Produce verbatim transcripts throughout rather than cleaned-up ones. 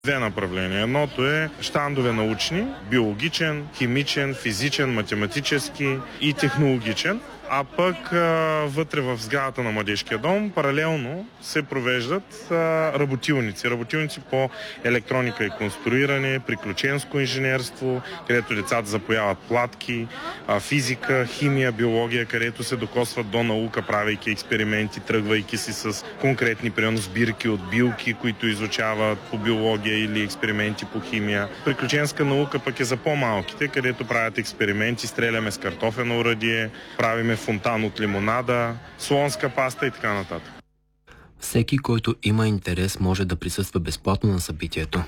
Две направления. Едното е щандове научни, биологичен, химичен, физичен, математически и технологичен. А пък а, вътре в сградата на Младежкия дом паралелно се провеждат а, работилници. Работилници по електроника и конструиране, приключенско инженерство, където децата запояват платки, а, физика, химия, биология, където се докосват до наука, правейки експерименти, тръгвайки си с конкретни примерно сбирки от билки, които изучават по биология или експерименти по химия. Приключенска наука пък е за по-малките, където правят експерименти, стреляме с картофено оръдие, правиме фонтан от лимонада, слонска паста и така нататък. Всеки, който има интерес, може да присъства безплатно на събитието.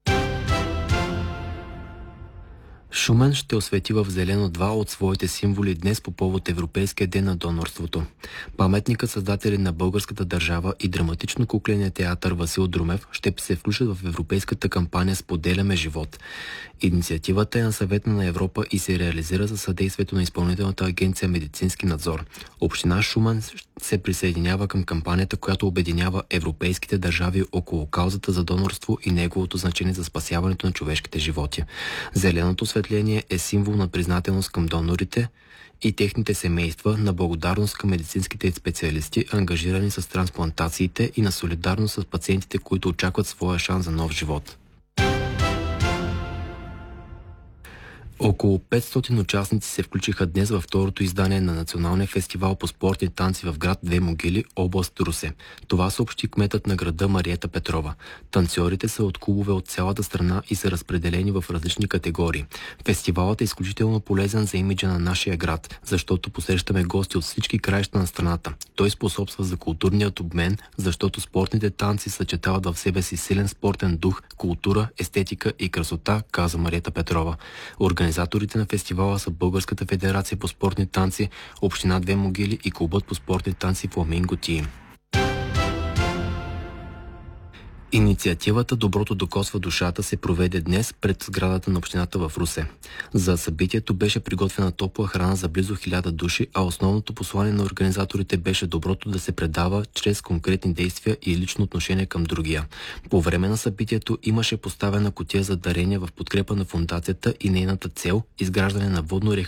Шумен ще освети в зелено два от своите символи днес по повод Европейския ден на донорството. Паметникът, създатели на българската държава и драматично-кукления театър Васил Друмев ще се включат в европейската кампания "Споделяме живот". Инициативата е на Съвета на Европа и се реализира със съдействието на Изпълнителната агенция "Медицински надзор". Община Шумен се присъединява към кампанията, която обединява европейските държави около каузата за донорство и неговото значение за спасяването на човешките животи. Зеленото осветление е символ на признателност към донорите и техните семейства, на благодарност към медицинските специалисти, ангажирани с трансплантациите, и на солидарност с пациентите, които очакват своя шанс за нов живот. Около петстотин участници се включиха днес във второто издание на Националния фестивал по спортни танци в град Две могили, област Русе. Това съобщи кметът на града Мариета Петрова. Танцорите са от клубове от цялата страна и са разпределени в различни категории. Фестивалът е изключително полезен за имиджа на нашия град, защото посрещаме гости от всички краища на страната. Той способства за културният обмен, защото спортните танци съчетават в себе си силен спортен дух, култура, естетика и красота, каза Мариета Петрова. Организаторите на фестивала са Българската федерация по спортни танци, Община Две могили и Клубът по спортни танци Фламинго Тим. Инициативата "Доброто докосва душата" се проведе днес пред сградата на общината в Русе. За събитието беше приготвена топла храна за близо хиляда души, а основното послание на организаторите беше доброто да се предава чрез конкретни действия и лично отношение към другия. По време на събитието имаше поставена кутия за дарения в подкрепа на фондацията и нейната цел – изграждане на водно